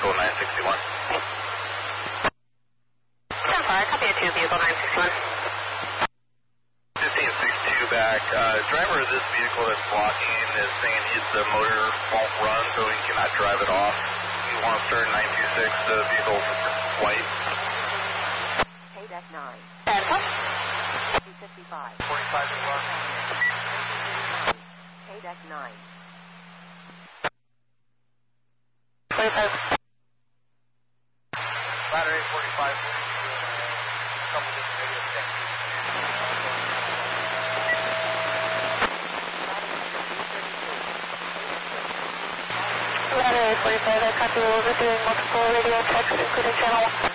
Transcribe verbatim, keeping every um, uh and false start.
vehicle nine sixty-one. ten four, copy two, vehicle nine sixty-one. fifteen sixty-two back. Uh, driver of this vehicle that's blocking is saying his the motor won't run, so he cannot drive it off. He wants to start nine two six, the vehicle white. K nine. ten four. fifty-five. forty-five as well. K nine. forty-five. Ladder eight forty-five. A couple different videos. Thank you. Ladder eight forty-five, I copy. We'll be doing multiple radio checks, including channel one.